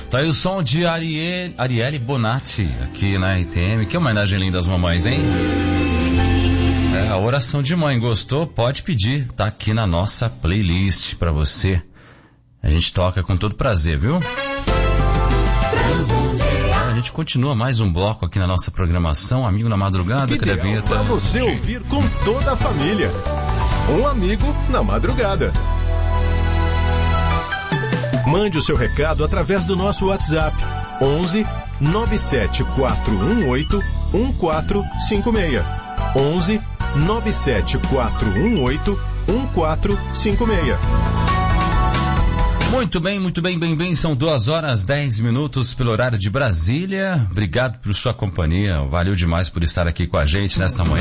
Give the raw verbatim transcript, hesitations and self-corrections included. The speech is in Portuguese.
Tá aí o som de Ariel, Arielle Bonatti aqui na R T M. Que homenagem linda às mamães, hein? É, a oração de mãe, gostou? Pode pedir, tá aqui na nossa playlist pra você. A gente toca com todo prazer, viu? A gente continua mais um bloco aqui na nossa programação. Amigo na Madrugada, cadê a vinheta? Pra você ouvir com toda a família. Um amigo na madrugada. Mande o seu recado através do nosso WhatsApp onze nove sete quatro um oito um quatro cinco seis. onze nove sete quatro um oito um quatro cinco seis. Muito bem, muito bem, bem, bem. São duas horas dez minutos pelo horário de Brasília. Obrigado por sua companhia. Valeu demais por estar aqui com a gente nesta manhã.